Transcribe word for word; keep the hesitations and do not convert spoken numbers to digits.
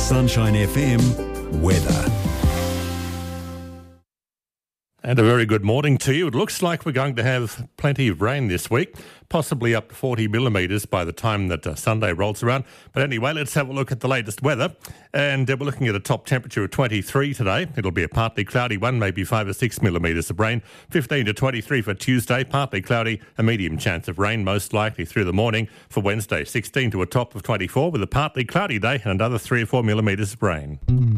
Sunshine F M weather. And a very good morning to you. It looks like we're going to have plenty of rain this week, possibly up to forty millimetres by the time that uh, Sunday rolls around. But anyway, let's have a look at the latest weather. And uh, we're looking at a top temperature of twenty-three today. It'll be a partly cloudy one, maybe five or six millimetres of rain. fifteen to twenty-three for Tuesday, partly cloudy, a medium chance of rain, most likely through the morning. For Wednesday, sixteen to a top of twenty-four with a partly cloudy day and another three or four millimetres of rain.